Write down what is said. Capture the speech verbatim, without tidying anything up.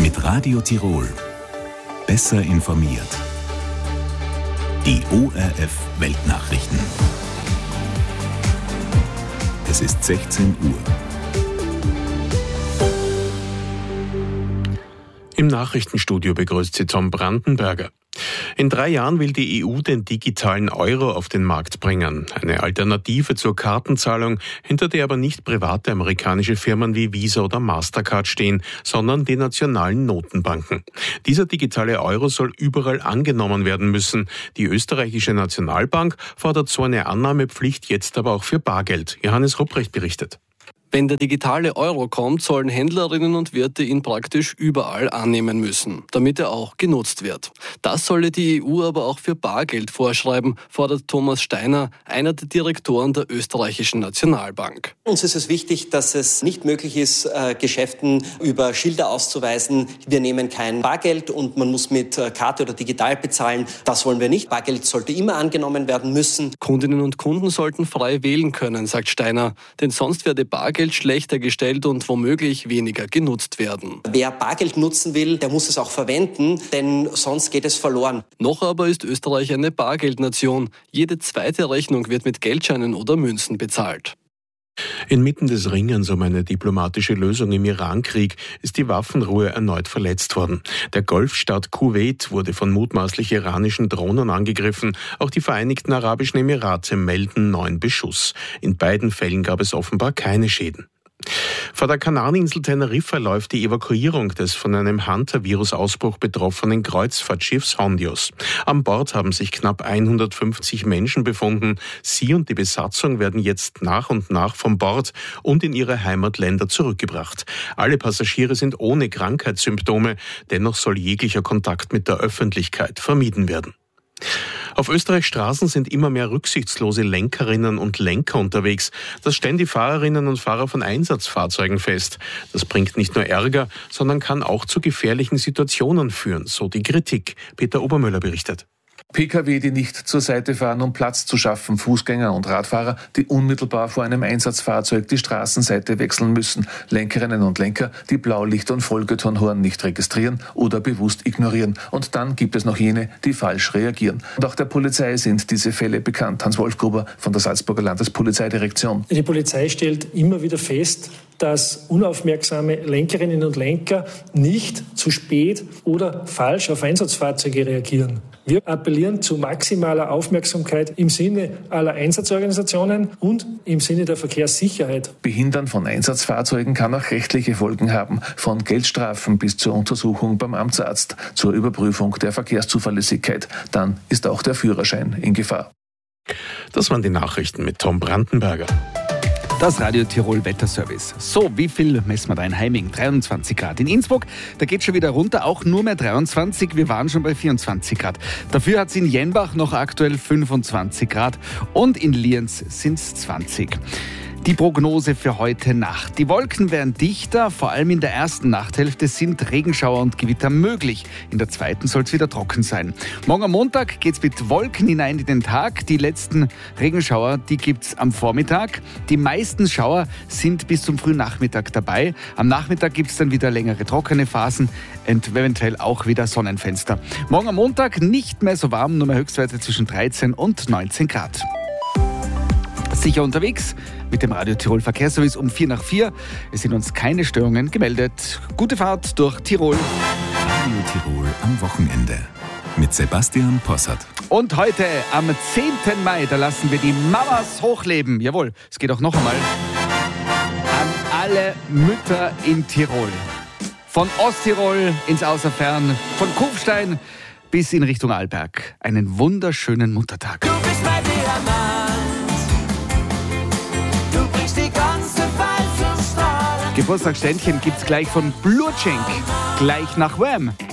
Mit Radio Tirol. Besser informiert. Die O R F Weltnachrichten. Es ist sechzehn Uhr. Im Nachrichtenstudio begrüßt Sie Tom Brandenberger. In drei Jahren will die E U den digitalen Euro auf den Markt bringen. Eine Alternative zur Kartenzahlung, hinter der aber nicht private amerikanische Firmen wie Visa oder Mastercard stehen, sondern die nationalen Notenbanken. Dieser digitale Euro soll überall angenommen werden müssen. Die österreichische Nationalbank fordert so eine Annahmepflicht jetzt aber auch für Bargeld. Johannes Rupprecht berichtet. Wenn der digitale Euro kommt, sollen Händlerinnen und Wirte ihn praktisch überall annehmen müssen, damit er auch genutzt wird. Das solle die E U aber auch für Bargeld vorschreiben, fordert Thomas Steiner, einer der Direktoren der österreichischen Nationalbank. Uns ist es wichtig, dass es nicht möglich ist, Geschäften über Schilder auszuweisen, wir nehmen kein Bargeld und man muss mit Karte oder digital bezahlen. Das wollen wir nicht. Bargeld sollte immer angenommen werden müssen. Kundinnen und Kunden sollten frei wählen können, sagt Steiner, denn sonst werde Bargeld schlechter gestellt und womöglich weniger genutzt werden. Wer Bargeld nutzen will, der muss es auch verwenden, denn sonst geht es verloren. Noch aber ist Österreich eine Bargeldnation. Jede zweite Rechnung wird mit Geldscheinen oder Münzen bezahlt. Inmitten des Ringens um eine diplomatische Lösung im Irankrieg ist die Waffenruhe erneut verletzt worden. Der Golfstaat Kuwait wurde von mutmaßlich iranischen Drohnen angegriffen. Auch die Vereinigten Arabischen Emirate melden neuen Beschuss. In beiden Fällen gab es offenbar keine Schäden. Vor der Kanareninsel Teneriffa läuft die Evakuierung des von einem Hunter-Virus-Ausbruch betroffenen Kreuzfahrtschiffs Hondios. An Bord haben sich knapp hundertfünfzig Menschen befunden. Sie und die Besatzung werden jetzt nach und nach vom Bord und in ihre Heimatländer zurückgebracht. Alle Passagiere sind ohne Krankheitssymptome, dennoch soll jeglicher Kontakt mit der Öffentlichkeit vermieden werden. Auf Österreichs Straßen sind immer mehr rücksichtslose Lenkerinnen und Lenker unterwegs. Das stellen die Fahrerinnen und Fahrer von Einsatzfahrzeugen fest. Das bringt nicht nur Ärger, sondern kann auch zu gefährlichen Situationen führen, so die Kritik. Peter Obermöller berichtet. P K W, die nicht zur Seite fahren, um Platz zu schaffen, Fußgänger und Radfahrer, die unmittelbar vor einem Einsatzfahrzeug die Straßenseite wechseln müssen, Lenkerinnen und Lenker, die Blaulicht- und Folgetonhorn nicht registrieren oder bewusst ignorieren. Und dann gibt es noch jene, die falsch reagieren. Und auch der Polizei sind diese Fälle bekannt. Hans-Wolf Gruber von der Salzburger Landespolizeidirektion. Die Polizei stellt immer wieder fest, dass unaufmerksame Lenkerinnen und Lenker nicht zu spät oder falsch auf Einsatzfahrzeuge reagieren. Wir appellieren zu maximaler Aufmerksamkeit im Sinne aller Einsatzorganisationen und im Sinne der Verkehrssicherheit. Behindern von Einsatzfahrzeugen kann auch rechtliche Folgen haben, von Geldstrafen bis zur Untersuchung beim Amtsarzt, zur Überprüfung der Verkehrszuverlässigkeit. Dann ist auch der Führerschein in Gefahr. Das waren die Nachrichten mit Tom Brandenberger. Das Radio Tirol Wetterservice. So, wie viel messen wir da in Heiming? dreiundzwanzig Grad. In Innsbruck, da geht schon wieder runter, auch nur mehr dreiundzwanzig. Wir waren schon bei vierundzwanzig Grad. Dafür hat es in Jenbach noch aktuell fünfundzwanzig Grad und in Lienz sind es zwanzig. Die Prognose für heute Nacht. Die Wolken werden dichter, vor allem in der ersten Nachthälfte sind Regenschauer und Gewitter möglich. In der zweiten soll es wieder trocken sein. Morgen am Montag geht es mit Wolken hinein in den Tag. Die letzten Regenschauer, die gibt es am Vormittag. Die meisten Schauer sind bis zum frühen Nachmittag dabei. Am Nachmittag gibt es dann wieder längere trockene Phasen und eventuell auch wieder Sonnenfenster. Morgen am Montag nicht mehr so warm, nur mehr Höchstwerte zwischen dreizehn und neunzehn Grad. Sicher unterwegs mit dem Radio Tirol Verkehrsservice um vier nach vier. Es sind uns keine Störungen gemeldet. Gute Fahrt durch Tirol. Radio Tirol am Wochenende mit Sebastian Possert. Und heute am zehnten Mai, da lassen wir die Mamas hochleben. Jawohl, es geht auch noch einmal an alle Mütter in Tirol. Von Osttirol ins Außerfern, von Kufstein bis in Richtung Arlberg. Einen wunderschönen Muttertag. Du bist mein Diamant. Geburtstagsständchen gibt's gleich von Blutschenk, gleich nach Wham!